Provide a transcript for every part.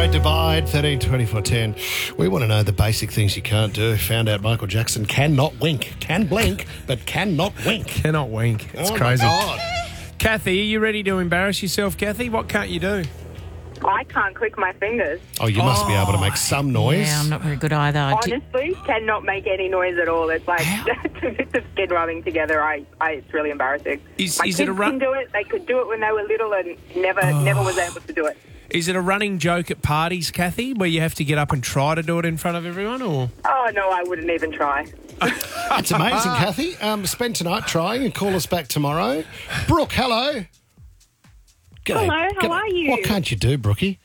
Great Divide, 13 24 10. We want to know the basic things you can't do. Found out Michael Jackson cannot wink. Can blink, but cannot wink. Cannot wink. It's crazy. My God. Kathy, are you ready to embarrass yourself, Kathy? What can't you do? I can't click my fingers. Oh, you must be able to make some noise. Yeah, I'm not very good either. Honestly, cannot make any noise at all. It's like two bits of skin rubbing together. It's really embarrassing. My is kids it a can do it. They could do it when they were little and never was able to do it. Is it a running joke at parties, Kathy, where you have to get up and try to do it in front of everyone, or? Oh, no, I wouldn't even try. That's amazing, Kathy. Spend tonight trying and call us back tomorrow. Brooke, hello. G'day. Hello, how are you? What can't you do, Brookie?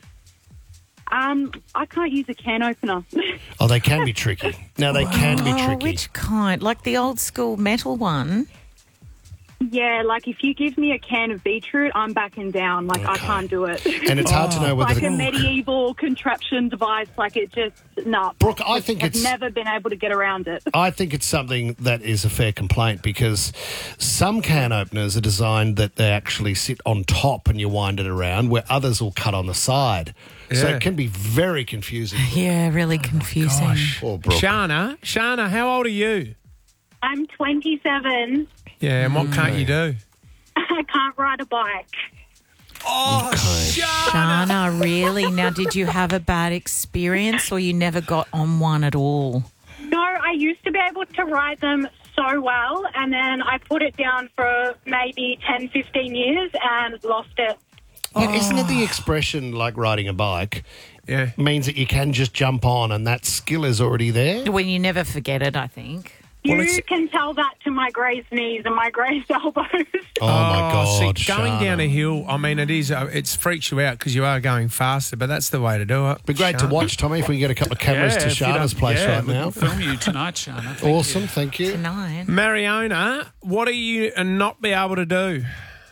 I can't use a can opener. Oh, they can be tricky. Now, they can be tricky. Which kind? Like the old school metal one? Yeah, like if you give me a can of beetroot, I'm backing down. Like I can't do it. And it's hard to know whether... Like a medieval contraption device, like it just, no. Brooke, I think I've never been able to get around it. I think it's something that is a fair complaint because some can openers are designed that they actually sit on top and you wind it around, where others will cut on the side. So Yeah. it can be very confusing. Yeah, really confusing. Poor Brooke. Shana, how old are you? I'm 27. Yeah, and what can't you do? I can't ride a bike. Oh, Shana, really? Now, did you have a bad experience or you never got on one at all? No, I used to be able to ride them so well, and then I put it down for maybe 10, 15 years and lost it. Yeah, isn't it the expression like riding a bike Yeah. means that you can just jump on and that skill is already there? When you never forget it, I think. You can tell that to my grazed knees and my grazed elbows. Oh, my God, See, going Shana. down a hill, I mean, it freaks you out because you are going faster, but that's the way to do it. Be great to watch, Tommy, if we can get a couple of cameras to if you Shana's don't- place yeah, right we now. can film you tonight, Shana. Thank Awesome, you. thank you. Tonight. Mariona, what are you not be able to do?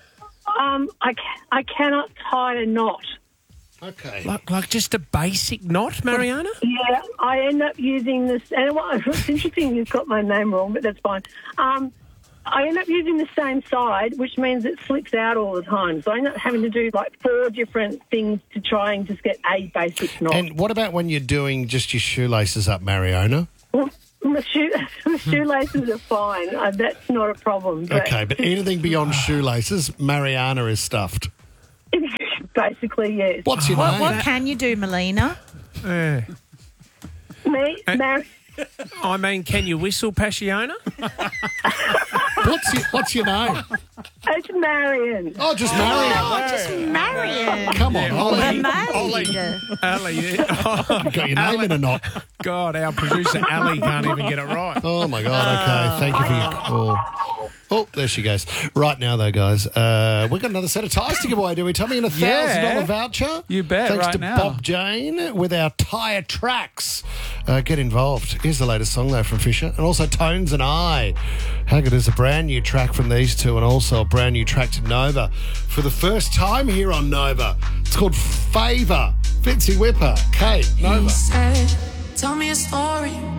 I cannot tie a knot. Okay. Like just a basic knot, Mariona? Yeah, I end up using this. And it's interesting you've got my name wrong, but that's fine. I end up using the same side, which means it slips out all the time. So I end up having to do like 4 different things to try and just get a basic knot. And what about when you're doing just your shoelaces up, Mariona? Well, my shoelaces are fine. That's not a problem. But Okay, but anything beyond shoelaces, Mariana is stuffed. basically, yes. What's your name? What can you do, Melina? Yeah. Me, I mean, can you whistle, Passiona? What's your name? it's Marion. Oh, just Marion. Just Marion. Come on, Ollie. Maid. Ali. Got your name in a knot. God, our producer Ali can't even get it right. Oh, my God. Okay, thank you for your call. Oh, there she goes. Right now, though, guys, we've got another set of tyres to give away, do we, Tommy? And a $1,000 voucher. You bet, Thanks right to now. Bob Jane with our tyre tracks. Get involved. Here's the latest song, though, from Fisher. And also Tones and I. How good is a brand new track from these two and also a brand new track to Nova for the first time here on Nova. It's called Favour. Fitzy Whipper. Kate, Nova. Tell me a story.